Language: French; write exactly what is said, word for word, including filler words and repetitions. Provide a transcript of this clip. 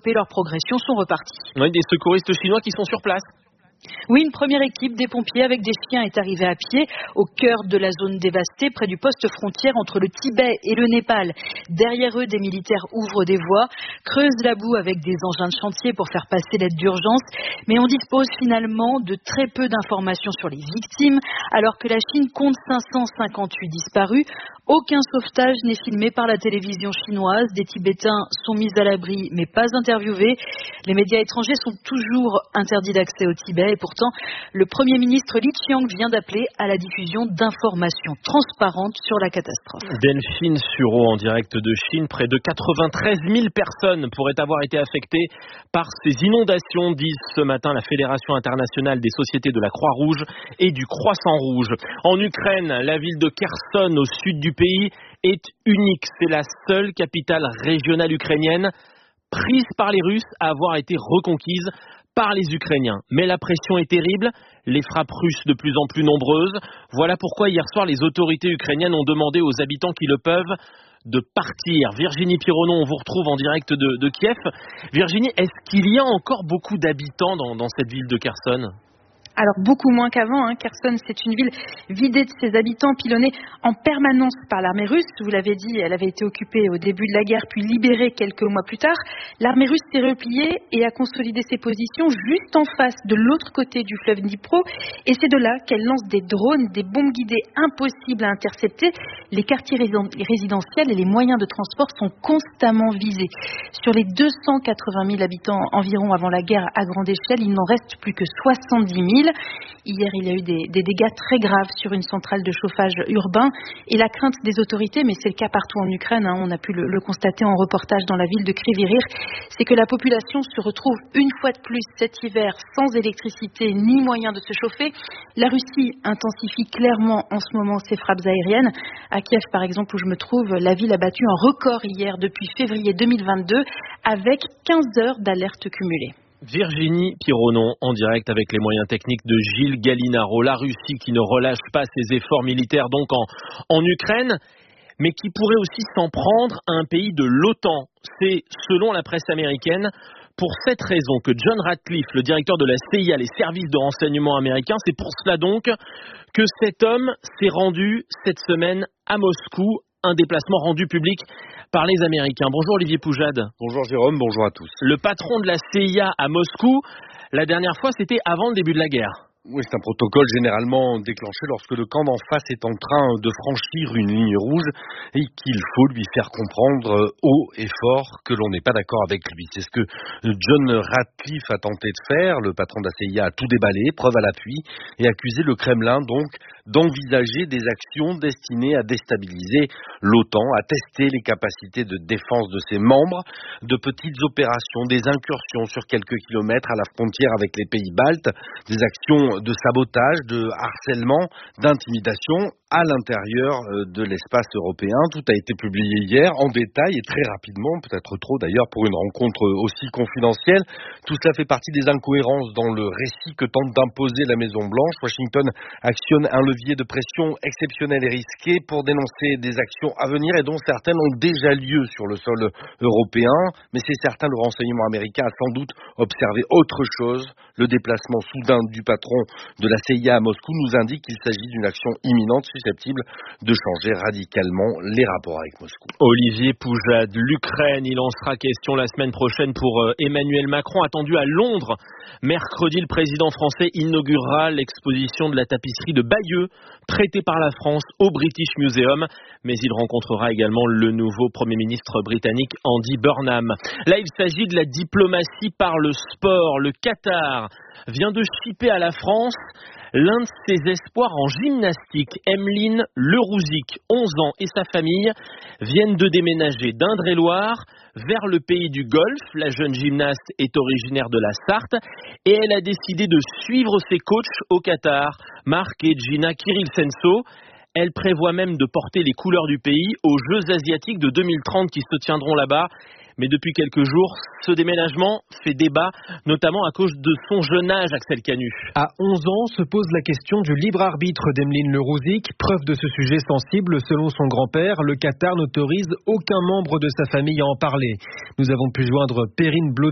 stoppé leur progression sont repartis. Oui, des secouristes chinois qui sont sur place. Oui, une première équipe des pompiers avec des chiens est arrivée à pied au cœur de la zone dévastée, près du poste frontière entre le Tibet et le Népal. Derrière eux, des militaires ouvrent des voies, creusent la boue avec des engins de chantier pour faire passer l'aide d'urgence. Mais on dispose finalement de très peu d'informations sur les victimes, alors que la Chine compte cinq cent cinquante-huit disparus. Aucun sauvetage n'est filmé par la télévision chinoise. Des Tibétains sont mis à l'abri, mais pas interviewés. Les médias étrangers sont toujours interdits d'accès au Tibet. Et pourtant, le Premier ministre Li Qiang vient d'appeler à la diffusion d'informations transparentes sur la catastrophe. Delphine Sureau en direct de Chine. Près de quatre-vingt-treize mille personnes pourraient avoir été affectées par ces inondations, disent ce matin la Fédération internationale des sociétés de la Croix-Rouge et du Croissant-Rouge. En Ukraine, la ville de Kherson, au sud du pays, est unique. C'est la seule capitale régionale ukrainienne prise par les Russes à avoir été reconquise par les Ukrainiens. Mais la pression est terrible, les frappes russes de plus en plus nombreuses. Voilà pourquoi hier soir, les autorités ukrainiennes ont demandé aux habitants qui le peuvent de partir. Virginie Pironon, on vous retrouve en direct de, de Kiev. Virginie, est-ce qu'il y a encore beaucoup d'habitants dans, dans cette ville de Kherson ? Alors beaucoup moins qu'avant, hein. Kherson, c'est une ville vidée de ses habitants, pilonnée en permanence par l'armée russe. Vous l'avez dit, elle avait été occupée au début de la guerre, puis libérée quelques mois plus tard. L'armée russe s'est repliée et a consolidé ses positions juste en face, de l'autre côté du fleuve Dnipro. Et c'est de là qu'elle lance des drones, des bombes guidées impossibles à intercepter. Les quartiers résidentiels et les moyens de transport sont constamment visés. Sur les deux cent quatre-vingt mille habitants environ avant la guerre à grande échelle, il n'en reste plus que soixante-dix mille. Hier, il y a eu des, des dégâts très graves sur une centrale de chauffage urbain et la crainte des autorités, mais c'est le cas partout en Ukraine, hein, on a pu le, le constater en reportage dans la ville de Kryvyi Rih, c'est que la population se retrouve une fois de plus cet hiver sans électricité ni moyen de se chauffer. La Russie intensifie clairement en ce moment ses frappes aériennes. À Kiev, par exemple, où je me trouve, la ville a battu un record hier depuis février deux mille vingt-deux avec quinze heures d'alerte cumulée. Virginie Pironon en direct avec les moyens techniques de Gilles Gallinaro. La Russie qui ne relâche pas ses efforts militaires donc en, en Ukraine, mais qui pourrait aussi s'en prendre à un pays de l'OTAN. C'est, selon la presse américaine, pour cette raison que John Ratcliffe, le directeur de la C I A, les services de renseignement américains, c'est pour cela donc que cet homme s'est rendu cette semaine à Moscou. Un déplacement rendu public par les Américains. Bonjour Olivier Poujade. Bonjour Jérôme, bonjour à tous. Le patron de la C I A à Moscou, la dernière fois c'était avant le début de la guerre. Oui, c'est un protocole généralement déclenché lorsque le camp d'en face est en train de franchir une ligne rouge et qu'il faut lui faire comprendre haut et fort que l'on n'est pas d'accord avec lui. C'est ce que John Ratcliffe a tenté de faire. Le patron de la C I A a tout déballé, preuve à l'appui, et accusé le Kremlin donc d'envisager des actions destinées à déstabiliser l'OTAN, à tester les capacités de défense de ses membres, de petites opérations, des incursions sur quelques kilomètres à la frontière avec les pays baltes, des actions de sabotage, de harcèlement, d'intimidation à l'intérieur de l'espace européen. Tout a été publié hier en détail et très rapidement, peut-être trop d'ailleurs pour une rencontre aussi confidentielle. Tout cela fait partie des incohérences dans le récit que tente d'imposer la Maison-Blanche. Washington actionne un levier de pression exceptionnel et risqué pour dénoncer des actions à venir et dont certaines ont déjà lieu sur le sol européen. Mais c'est certain, le renseignement américain a sans doute observé autre chose. Le déplacement soudain du patron de la C I A à Moscou nous indique qu'il s'agit d'une action imminente susceptible de changer radicalement les rapports avec Moscou. Olivier Poujade, l'Ukraine, il en sera question la semaine prochaine pour Emmanuel Macron, attendu à Londres. Mercredi, le président français inaugurera l'exposition de la tapisserie de Bayeux, prêtée par la France au British Museum, mais il rencontrera également le nouveau Premier ministre britannique Andy Burnham. Là, il s'agit de la diplomatie par le sport. Le Qatar vient de shipper à la France l'un de ses espoirs en gymnastique. Emeline Lerouzic, onze ans, et sa famille viennent de déménager d'Indre-et-Loire vers le pays du Golfe. La jeune gymnaste est originaire de la Sarthe et elle a décidé de suivre ses coachs au Qatar, Marc et Gina Kirilsenso. Elle prévoit même de porter les couleurs du pays aux Jeux asiatiques de deux mille trente qui se tiendront là-bas. Mais depuis quelques jours, ce déménagement fait débat, notamment à cause de son jeune âge, Axel Canu. À onze ans se pose la question du libre arbitre d'Emeline Lerouzic. Preuve de ce sujet sensible, selon son grand-père, le Qatar n'autorise aucun membre de sa famille à en parler. Nous avons pu joindre Perrine Blot